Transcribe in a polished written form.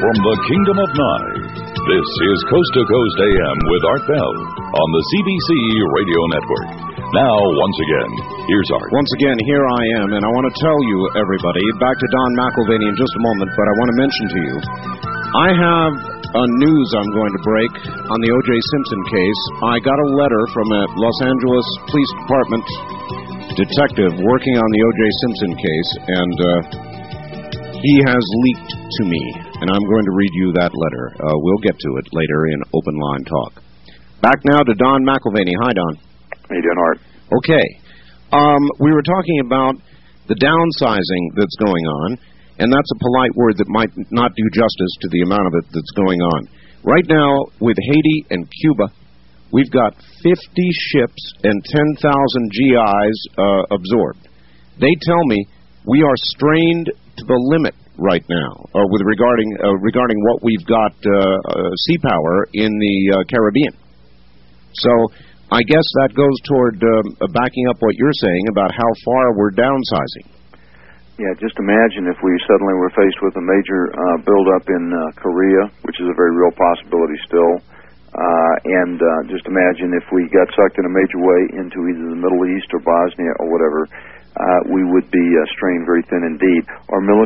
from the Kingdom of Nye. This is Coast to Coast AM with Art Bell on the CBC Radio Network. Now, once again, here's Art. Once again, here I am, and I want to tell you, everybody, back to Don McElvaney in just a moment, but I want to mention to you, I have a news I'm going to break on the O.J. Simpson case. I got a letter from a Los Angeles Police Department detective working on the O.J. Simpson case, and he has leaked to me, and I'm going to read you that letter. We'll get to it later in Open Line Talk. Back now to Don McElvaney. Hi, Don. How you doing, Art? Okay. We were talking about the downsizing that's going on, and that's a polite word that might not do justice to the amount of it that's going on. Right now, with Haiti and Cuba, we've got 50 ships and 10,000 GIs absorbed. They tell me we are strained to the limit right now with regarding what we've got sea power in the Caribbean. So I guess that goes toward backing up what you're saying about how far we're downsizing. Yeah, just imagine if we suddenly were faced with a major buildup in Korea, which is a very real possibility still, and just imagine if we got sucked in a major way into either the Middle East or Bosnia or whatever, we would be strained very thin indeed. Our